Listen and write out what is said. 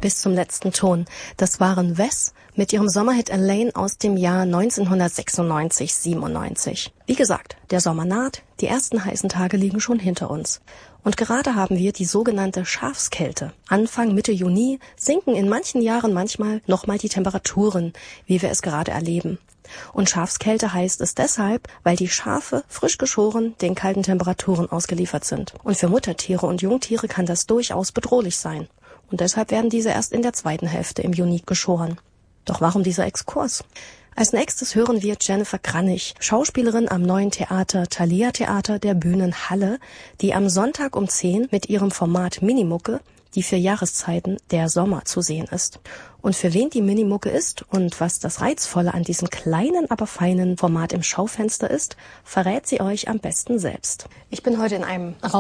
bis zum letzten Ton. Das waren Wes mit ihrem Sommerhit Elaine aus dem Jahr 1996/97. Wie gesagt, der Sommer naht, die ersten heißen Tage liegen schon hinter uns. Und gerade haben wir die sogenannte Schafskälte. Anfang, Mitte Juni sinken in manchen Jahren manchmal nochmal die Temperaturen, wie wir es gerade erleben. Und Schafskälte heißt es deshalb, weil die Schafe, frisch geschoren, den kalten Temperaturen ausgeliefert sind. Und für Muttertiere und Jungtiere kann das durchaus bedrohlich sein. Und deshalb werden diese erst in der zweiten Hälfte im Juni geschoren. Doch warum dieser Exkurs? Als nächstes hören wir Jennifer Kranich, Schauspielerin am neuen Theater Thalia Theater der Bühnen Halle, die am Sonntag um 10 mit ihrem Format Minimucke die 4 Jahreszeiten der Sommer zu sehen ist. Und für wen die Minimucke ist und was das Reizvolle an diesem kleinen, aber feinen Format im Schaufenster ist, verrät sie euch am besten selbst. Ich bin heute in einem Raum